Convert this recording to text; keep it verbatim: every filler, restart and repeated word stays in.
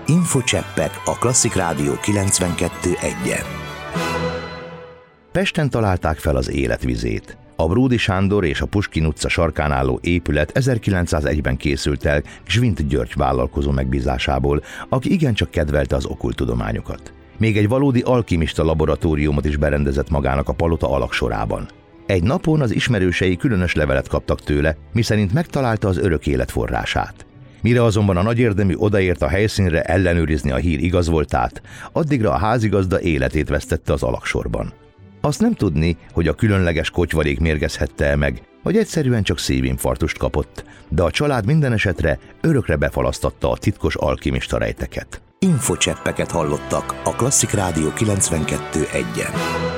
Infocseppek a Klasszik Rádió kilencvenkettő egyen. Pesten találták fel az életvizét. A Bródy Sándor és a Puskin utca sarkán álló épület ezerkilencszázegyben készült el Gzsvint György vállalkozó megbízásából, aki igencsak kedvelte az okkult tudományokat. Még egy valódi alkimista laboratóriumot is berendezett magának a palota alagsorában. Egy napon az ismerősei különös levelet kaptak tőle, miszerint megtalálta az örök élet forrását. Mire azonban a nagyérdemű odaért a helyszínre ellenőrizni a hír igaz voltát, addigra a házigazda életét vesztette az alagsorban. Azt nem tudni, hogy a különleges kotyvarék mérgezhette el meg, vagy egyszerűen csak szívinfarktust kapott, de a család minden esetre örökre befalasztatta a titkos alkimista rejteket. Infocseppeket hallottak a Klasszik Rádió kilencvenkettő egyen.